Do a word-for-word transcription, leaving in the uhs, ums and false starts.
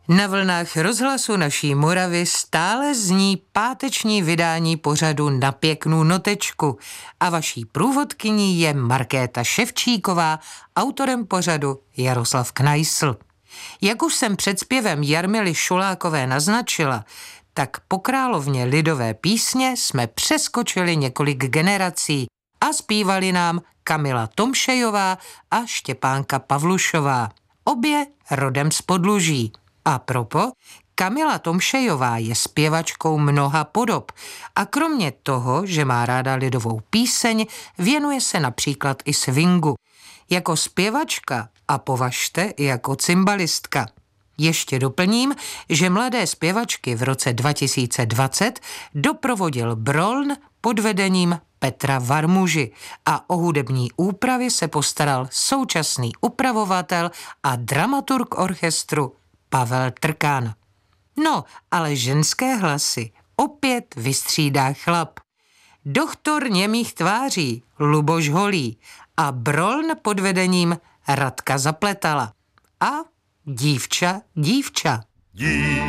Na vlnách rozhlasu naší Moravy stále zní páteční vydání pořadu Na pěknou notečku a vaší průvodkyní je Markéta Ševčíková, autorem pořadu Jaroslav Knajsl. Jak už jsem před zpěvem Jarmily Šulákové naznačila, tak po královně lidové písně jsme přeskočili několik generací a zpívali nám Kamila Tomšejová a Štěpánka Pavlušová, obě rodem z Podluží. A propo, Kamila Tomšejová je zpěvačkou mnoha podob a kromě toho, že má ráda lidovou píseň, věnuje se například i swingu. Jako zpěvačka a považte i jako cymbalistka. Ještě doplním, že mladé zpěvačky v roce dva tisíce dvacet doprovodil Broln pod vedením Petra Varmuži a o hudební úpravy se postaral současný upravovatel a dramaturg orchestru Pavel Trkán. No, ale ženské hlasy opět vystřídá chlap. Doktor němých tváří Luboš Holý a Broln pod vedením Radka Zapletala. A dívča, dívča. Dívča.